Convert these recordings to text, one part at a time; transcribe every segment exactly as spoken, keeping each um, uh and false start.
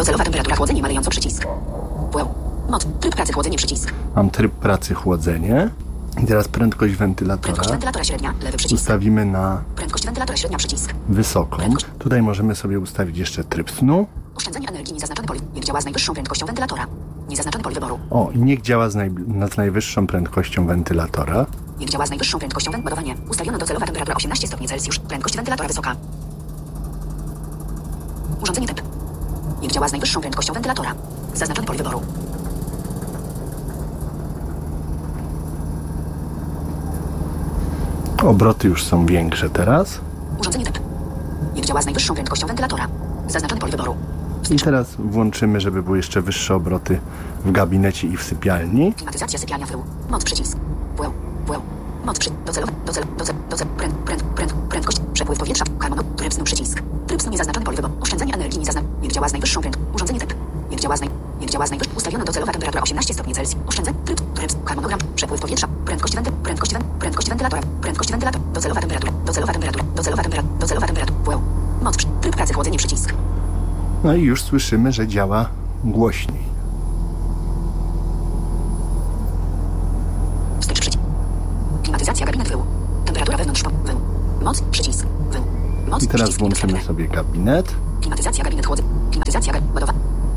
Docelowa temperatura chłodzenie malejąco przycisk. Wow. Moc. Tryb pracy chłodzenie przycisk. Mam tryb pracy chłodzenie. I teraz prędkość wentylatora. Prędkość wentylatora średnia, lewy przycisk. Ustawimy na Prędkość wentylatora średnia przycisk. wysoką. Tutaj możemy sobie ustawić jeszcze tryb snu. Oszczędzanie energii niezaznaczony pol. Niech działa z najwyższą prędkością wentylatora. Niezaznaczony pol wyboru. O, i niech działa z, naj... z najwyższą prędkością wentylatora. Niech działa z najwyższą prędkością went- ładowanie. Ustawiono docelowa temperatura osiemnaście stopni Celsjusz. Prędkość wentylatora wysoka. Urządzenie typ. Niech działa z najwyższą prędkością wentylatora. Zaznaczony pol wyboru. Obroty już są większe teraz. Urządzenie typ. Niech działa z najwyższą prędkością wentylatora. Zaznaczony pol wyboru. I teraz włączymy, żeby były jeszcze wyższe obroty w gabinecie i w sypialni. Klimatyzacja sypialnia wył. Moc przycisk. Wł. Wł. Moc przy. Docelowa. Docel. Docel. Docel. Pręd. Pręd. Pręd. Prędkość. Przepływ powietrza. Harmono. Tryb snu przycisk. Tryb snu niezaznaczony pol wyboru. Oszczędzanie energii niezaznaczone. Niech działa z najwyższą prędkością. Urządzenie typ. Niech działa z naj... Niech działa z najwyższą. Ustawiono docelowa temperatura osiemnaście stopni Celsjusz. Oszczędzenie. Tryb. Tryb. Harmonogram. Przepływ powietrza. Prędkość wenty. Prędkość wenty. Prędkość wentylatora. Prędkość wentylatora. Docelowa temperatura. Docelowa temperatura. Docelowa temperatura. Docelowa temperatura. Wł. Moc przy. Tryb pracy chłodzenie przycisk. No i już słyszymy, że działa głośniej. Wstecz przycisk. Klimatyzacja gabinet wył. Temperatura wewnątrz po- wył. Moc przycisk. Wył. Moc I teraz przycisk. włączymy sobie gabinet. Klimatyzacja gabinet chłodzenie. Klimatyzacja gabinet ładowa.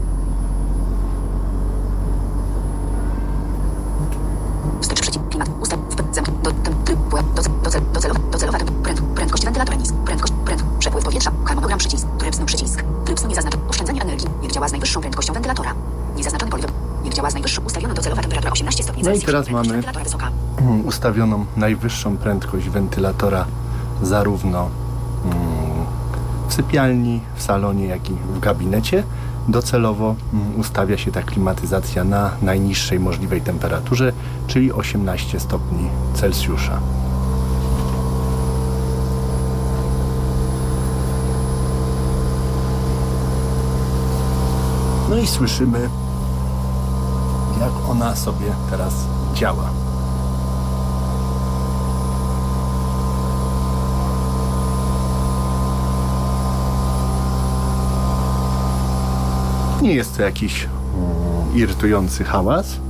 Wstecz przycisk. Klimat. Ustaw. W. Zem. Do. Tem. Tryb. Płe. Docel. Docel. Docelowa. Docelowa. Temp. Pręd. Prędkość wentylatora nisk. Prędkość. Pręd. Przepływ powietrza. Harmonogram przycisk. Tryb snu przycisk. Tryb snu niezaznaczony. Oszczędzanie energii. Niech działa z najwyższą prędkością wentylatora. Niezaznaczony pol. Niech działa z najwyższą. Ustawiono docelowa temperatura osiemnaście stopni No i Celsjusz. teraz Prędkość mamy wentylatora wysoka. mm, ustawioną najwyższą prędkość wentylatora zarówno mm, w sypialni, w salonie, jak i w gabinecie. Docelowo mm, ustawia się ta klimatyzacja na najniższej możliwej temperaturze, czyli osiemnaście stopni Celsjusza. No i słyszymy, jak ona sobie teraz działa. Nie jest to jakiś mm, irytujący hałas.